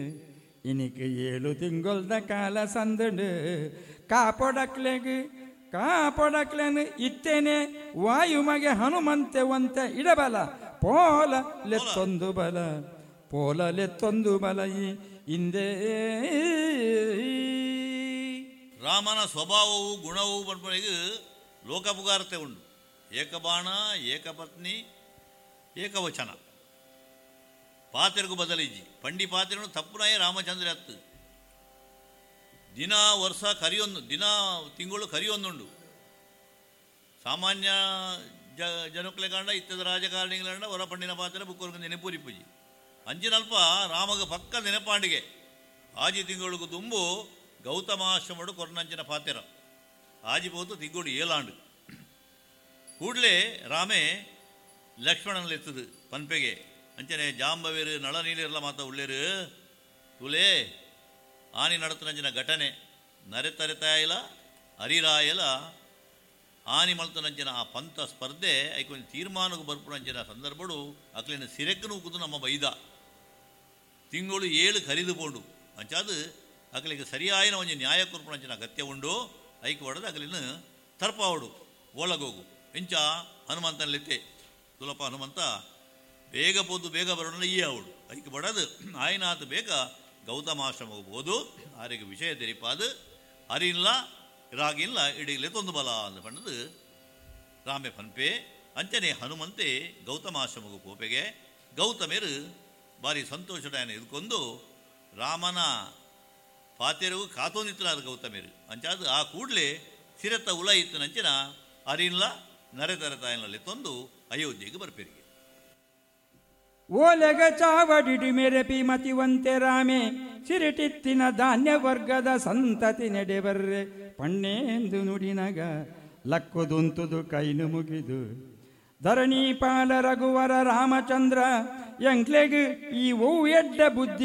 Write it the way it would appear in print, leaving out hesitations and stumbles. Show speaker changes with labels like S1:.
S1: இன்னைக்கு 7 திங்கொல்த காಲ ಸಂದಡು ಕಾಪಾಡಕ್ಲೇನು ಇತ್ತೇನೆ ವಾಯುಮಗೆ ಹನುಮಂತೆ ಒಂತೆ ಇಡಬಲ ಪೋಲಲೆತ್ತೊಂದು ಬಲ ಈ ಹಿಂದೆ.
S2: ರಾಮನ ಸ್ವಭಾವವು ಗುಣವು ಬರಬಳಿಗೆ ಲೋಕಪುಗಾರತೆ ಉಂಟು. ಏಕಬಾಣ ಏಕಪತ್ನಿ ಏಕವಚನ ಪಾತ್ರೆಗೂ ಬದಲಿಜ್ಜಿ ಪಂಡಿ ಪಾತ್ರೆನು ತಪ್ಪುನಾಯೇ ರಾಮಚಂದ್ರ ಅತ್ತು ದಿನ ವರ್ಷ ದಿನ ತಿಂಗಳು ಕರಿಯೊಂದುಂಡು. ಸಾಮಾನ್ಯ ಜನಕ್ಲೆ ಕಂಡ ಇತ್ತದ ರಾಜಕಾರಣಿಗಳಂಡ ಹೊರ ಪಂಡಿನ ಪಾತ್ರೆ ಬುಕ್ಕರ್ಗ ನೆನಪೂರಿಪುಜಿ ಅಂಚಿನಲ್ಪ ರಾಮಗ ಪಕ್ಕ ನೆನಪಾಂಡಿಗೆ ಆಜಿ ತಿಂಗಳಿಗೂ ತುಂಬು ಗೌತಮಾಶ್ರಮಡು ಕೊರನಂಚಿನ ಪಾತೆರ ಆಜಿ ಪೋತು ತಿಂಗೋಡು ಏಲಾಂಡು ಕೂಡಲೇ ರಾಮೇ ಲಕ್ಷ್ಮಣನಲೆತ್ತದು ಪನ್ಪೆಗೆ ಅಂಚನೆ ಜಾಂಬವೇರು ನಳ ನೀಲಿರಲ್ಲ ಮಾತ ಉಳ್ಳೇರು ತುಲೇ ಆನಿ ನಡತನಂಚಿನ ಘಟನೆ ನರೆತರೆತಾಯಲ ಅರಿರಾಯಲ ಆನಿ ಮಲ್ತನಂಚಿನ ಆ ಪಂಥ ಸ್ಪರ್ಧೆ ಐಕೊಂದು ತೀರ್ಮಾನಕ್ಕೆ ಬರ್ಪುಣಂಚಿನ ಸಂದರ್ಭಡು ಅಕ್ಲಿನ ಸಿರೆಕ್ಕನು ಉಕ್ಕುದು ನಮ್ಮ ಬೈದ ತಿಂಗಳು 7 ಕರಿದು ಬೋಂಡು ಅಂಚಾದು ಅಕ್ಲಿಗೆ ಸರಿಯಾಯಿನ ಒಂದು ನ್ಯಾಯ ಕೊರ್ಪುಣಂಚಿನ ಅಗತ್ಯ ಉಂಡು ಐಕೆ ಹೊಡೆದು ಅಕ್ಲಿನ ತರ್ಪಾವಡು ಒಳಗೋಗು ಎಂಚ ಹನುಮಂತನಲ್ಲಿತ್ತೆ ತುಲಪ ಹನುಮಂತ ಬೇಗ ಪೋದು ಬೇಗ ಬರೋಣ ಈ ಅವಳು ಐಕೆ ಬಡದು ಆಯ್ನಾತು ಬೇಗ ಗೌತಮಾಶ್ರಮ ಹೋಗ್ಬೋದು ಆರಿಗೆ ವಿಷಯ ತೆರಿಪಾದು ಅರಿಲ್ಲ ರಾಗಿಲ್ಲ ಇಡೀಲೆ ತೊಂದು ಬಲ ಅಂದ ಪಂಡದು ರಾಮೆ ಪನ್ಪೆ ಅಂಚನೆ ಹನುಮಂತೆ ಗೌತಮಾಶ್ರಮಗೂ ಪೋಪೆಗೆ ಗೌತಮೇರು ಭಾರಿ ಸಂತೋಷಡಾಯನ ಇದ್ಕೊಂಡು ರಾಮನ ಪಾತೆರವು ಕಾತೋನಿತ್ತಲಾರ ಗೌತಮೇರು ಅಂಚಾದು ಆ ಕೂಡಲೇ ಸಿರತ ಉಲ ಇತ್ತು ನಂಚಿನ ಅರಿಲ್ಲ ನರೆತರತಾಯನಲ್ಲಿ ತೊಂದು ಅಯೋಧ್ಯೆಗೆ ಬರ್ಪೇರಿಗೆ
S1: ಓಲೆಗ ಚಾವಡಿಡಿ ಮೆರೆಪಿ ಮತಿವಂತೆ ರಾಮೆ ಸಿರಿಟಿತ್ತಿನ ಧಾನ್ಯ ವರ್ಗದ ಸಂತತಿ ನಡೆ ಬರ್ರೆ ಪಣ್ಣೇಂದು ನುಡಿನಗ ಲಕ್ಕುದುಂತುದು ಕೈನು ಮುಗಿದು ಧರಣಿ ಪಾಲ ರಘುವರ ರಾಮಚಂದ್ರ ಎಂಕ್ಲೆಗ್ ಈ ಓ ಎಡ್ಡ ಬುದ್ಧಿ